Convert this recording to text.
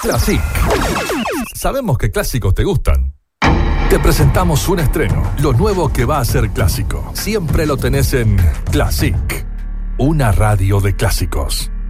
Classic. Sabemos que clásicos te gustan. Te presentamos un estreno, lo nuevo que va a ser clásico. Siempre lo tenés en Classic, una radio de clásicos.